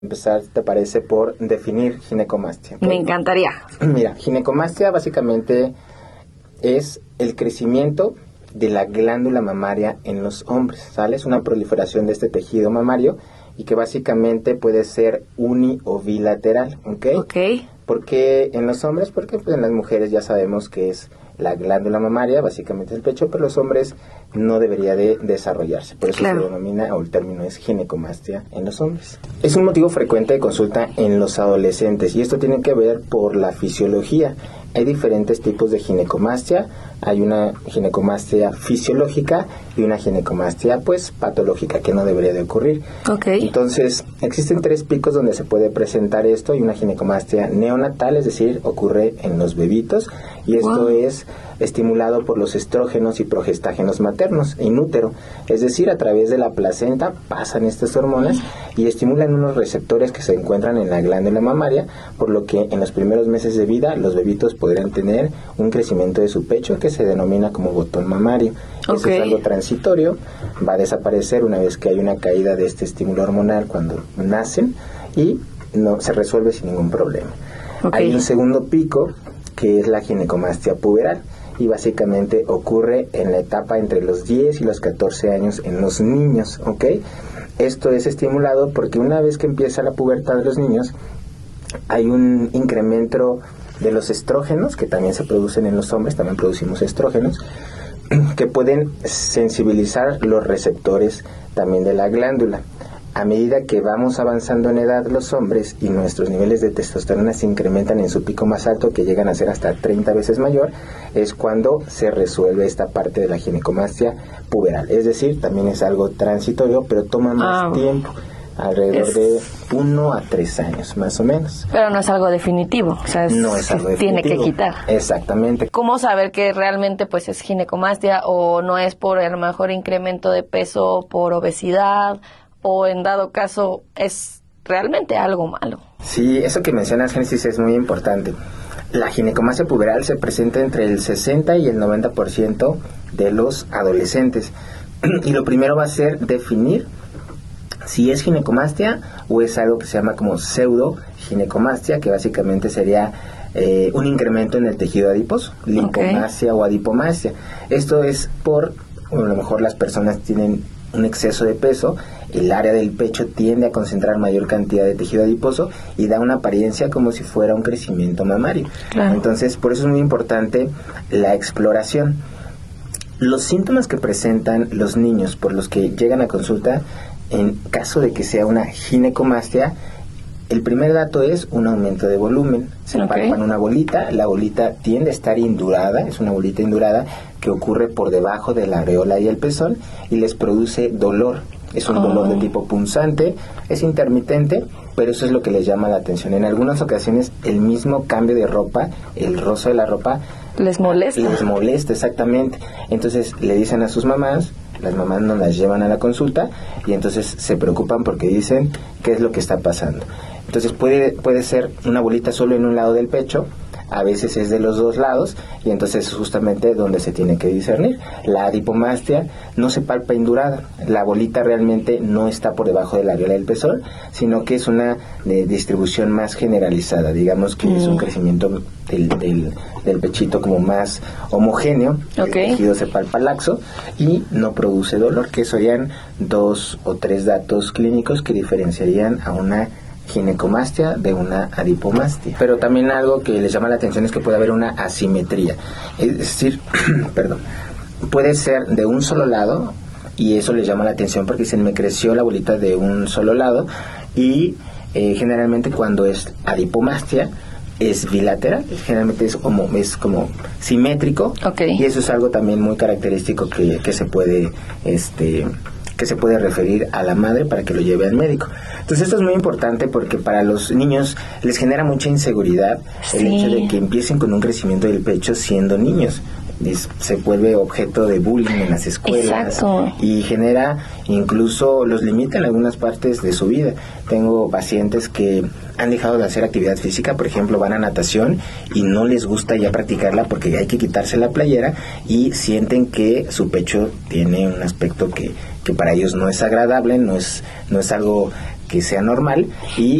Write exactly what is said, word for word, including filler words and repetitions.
Empezar, ¿te parece, por definir ginecomastia? Me encantaría. Mira, ginecomastia básicamente es el crecimiento de la glándula mamaria en los hombres, ¿sale? Es una proliferación de este tejido mamario y que básicamente puede ser uni o bilateral, ¿ok? Ok. ¿Por qué en los hombres? Porque pues, en las mujeres ya sabemos que es la glándula mamaria, básicamente el pecho, pero los hombres no debería de desarrollarse. Por eso claro. se denomina, o el término es ginecomastia en los hombres. Es un motivo frecuente de consulta en los adolescentes y esto tiene que ver por la fisiología. Hay diferentes tipos de ginecomastia. Hay una ginecomastia fisiológica y una ginecomastia pues patológica que no debería de ocurrir. Okay. Entonces, existen tres picos donde se puede presentar esto. Hay una ginecomastia neonatal, es decir, ocurre en los bebitos y esto wow. es estimulado por los estrógenos y progestágenos maternos en útero, es decir, a través de la placenta pasan estas hormonas y estimulan unos receptores que se encuentran en la glándula mamaria, por lo que en los primeros meses de vida los bebitos podrían tener un crecimiento de su pecho que se denomina como botón mamario. Okay. Eso es algo transitorio, va a desaparecer una vez que hay una caída de este estímulo hormonal cuando nacen y no se resuelve sin ningún problema. Okay. Hay un segundo pico que es la ginecomastia puberal y básicamente ocurre en la etapa entre los diez y los catorce años en los niños, ¿ok? Esto es estimulado porque una vez que empieza la pubertad de los niños hay un incremento de los estrógenos que también se producen en los hombres, también producimos estrógenos que pueden sensibilizar los receptores también de la glándula. A medida que vamos avanzando en edad los hombres y nuestros niveles de testosterona se incrementan en su pico más alto, que llegan a ser hasta treinta veces mayor, es cuando se resuelve esta parte de la ginecomastia puberal. Es decir, también es algo transitorio, pero toma más ah, tiempo, alrededor es... de uno a tres años, más o menos. Pero no es algo definitivo, o sea, es, no es algo definitivo. Tiene que quitar. Exactamente. ¿Cómo saber que realmente pues es ginecomastia o no es por a lo mejor incremento de peso, por obesidad, o en dado caso es realmente algo malo? Sí, eso que mencionas, Génesis, es muy importante. La ginecomastia puberal se presenta entre el sesenta y el noventa por ciento de los adolescentes. Y lo primero va a ser definir si es ginecomastia o es algo que se llama como pseudo ginecomastia, que básicamente sería eh, un incremento en el tejido adiposo, lipomastia okay. o adipomastia. Esto es por, bueno, a lo mejor las personas tienen un exceso de peso, el área del pecho tiende a concentrar mayor cantidad de tejido adiposo y da una apariencia como si fuera un crecimiento mamario. Claro. Entonces, por eso es muy importante la exploración. Los síntomas que presentan los niños por los que llegan a consulta, en caso de que sea una ginecomastia, el primer dato es un aumento de volumen. Se okay. palpan una bolita, la bolita tiende a estar indurada, es una bolita indurada que ocurre por debajo de la areola y el pezón y les produce dolor. Es un oh. dolor de tipo punzante, es intermitente, pero eso es lo que les llama la atención. En algunas ocasiones el mismo cambio de ropa, el rozo de la ropa, les molesta. Les molesta, exactamente. Entonces le dicen a sus mamás, las mamás no las llevan a la consulta y entonces se preocupan porque dicen qué es lo que está pasando. Entonces puede, puede ser una bolita solo en un lado del pecho, a veces es de los dos lados y entonces es justamente donde se tiene que discernir. La adipomastia no se palpa indurada, la bolita realmente no está por debajo de la areola del pezón, sino que es una de distribución más generalizada, digamos que mm. es un crecimiento del, del, del pechito como más homogéneo, okay. el tejido se palpa laxo y no produce dolor, que serían dos o tres datos clínicos que diferenciarían a una ginecomastia de una adipomastia. Pero también algo que les llama la atención es que puede haber una asimetría, es decir, perdón, puede ser de un solo lado y eso les llama la atención porque dicen me creció la bolita de un solo lado y eh, generalmente cuando es adipomastia es bilateral, generalmente es como es como simétrico okay. y eso es algo también muy característico que, que se puede este que se puede referir a la madre para que lo lleve al médico. Entonces esto es muy importante porque para los niños les genera mucha inseguridad sí. el hecho de que empiecen con un crecimiento del pecho siendo niños. Se vuelve objeto de bullying en las escuelas. Exacto. Y genera, incluso los limita en algunas partes de su vida. Tengo pacientes que han dejado de hacer actividad física, por ejemplo, van a natación y no les gusta ya practicarla porque hay que quitarse la playera y sienten que su pecho tiene un aspecto que, que para ellos no es agradable, no es, no es algo que sea normal y